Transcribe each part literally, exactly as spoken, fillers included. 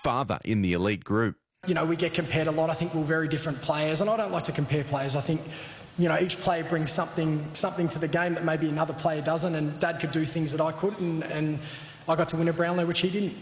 father in the elite group. You know, we get compared a lot. I think we're very different players, and I don't like to compare players. I think, you know, each player brings something something to the game that maybe another player doesn't, and Dad could do things that I couldn't, and I got to win a Brownlow, which he didn't.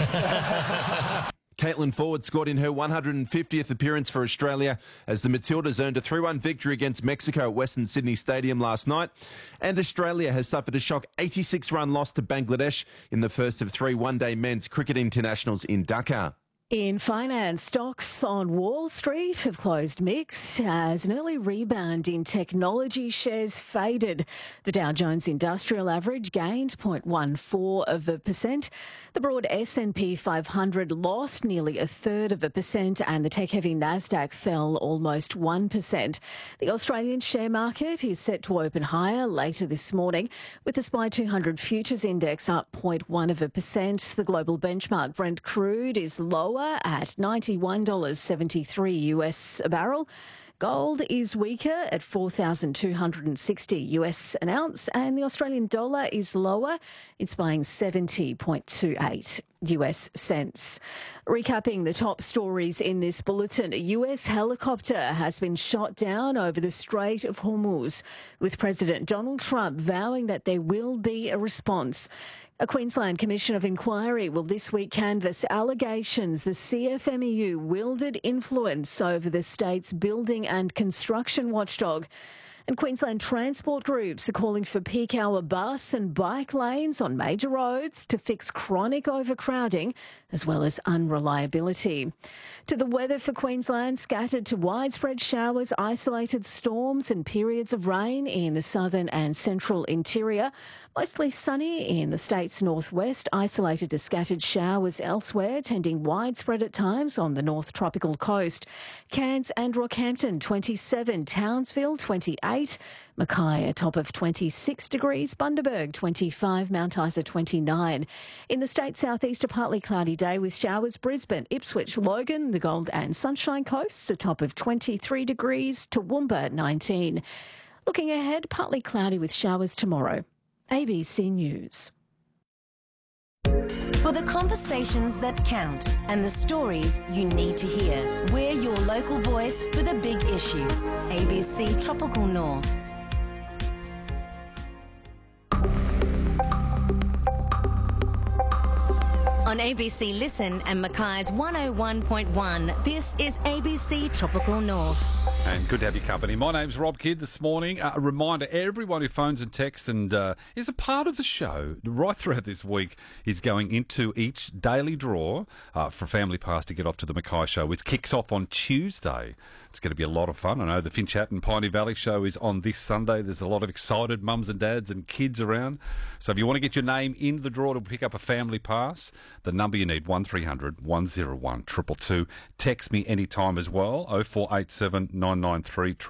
Caitlin Ford scored in her one hundred fiftieth appearance for Australia as the Matildas earned a three one victory against Mexico at Western Sydney Stadium last night. And Australia has suffered a shock eighty-six run loss to Bangladesh in the first of three one-day men's cricket internationals in Dhaka. In finance, stocks on Wall Street have closed mixed as an early rebound in technology shares faded. The Dow Jones Industrial Average gained zero point one four of a percent. The broad S and P five hundred lost nearly a third of a percent, and the tech-heavy Nasdaq fell almost one percent. The Australian share market is set to open higher later this morning, with the S P Y two hundred futures index up zero point one of a percent. The global benchmark Brent crude is lower at ninety-one dollars seventy-three U S a barrel. Gold is weaker at four thousand two hundred sixty U S an ounce, and the Australian dollar is lower. It's buying seventy point two eight U S cents. Recapping the top stories in this bulletin, a U S helicopter has been shot down over the Strait of Hormuz, with President Donald Trump vowing that there will be a response. A Queensland Commission of Inquiry will this week canvass allegations the C F M E U wielded influence over the state's building and construction watchdog. And Queensland transport groups are calling for peak hour bus and bike lanes on major roads to fix chronic overcrowding as well as unreliability. To the weather for Queensland, scattered to widespread showers, isolated storms and periods of rain in the southern and central interior. Mostly sunny in the state's northwest, isolated to scattered showers elsewhere, tending widespread at times on the north tropical coast. Cairns and Rockhampton twenty-seven, Townsville twenty-eight, Mackay a top of twenty-six degrees, Bundaberg twenty-five, Mount Isa twenty-nine. In the state's southeast, a partly cloudy day with showers. Brisbane, Ipswich, Logan, the Gold and Sunshine Coasts a top of twenty-three degrees, Toowoomba nineteen. Looking ahead, partly cloudy with showers tomorrow. A B C News. For the conversations that count and the stories you need to hear, we're your local voice for the big issues. A B C Tropical North. On A B C Listen and Mackay's one oh one point one, this is A B C Tropical North. And good to have your company. My name's Rob Kidd this morning. Uh, a reminder, everyone who phones and texts and uh, is a part of the show right throughout this week is going into each daily draw uh, for Family Pass to get off to the Mackay Show, which kicks off on Tuesday. It's going to be a lot of fun. I know the Finch Hatton Piney Valley Show is on this Sunday. There's a lot of excited mums and dads and kids around. So if you want to get your name in the draw to pick up a Family Pass, the number you need, one three hundred one oh one two two two. Text me anytime as well, oh four eight seven nine nine three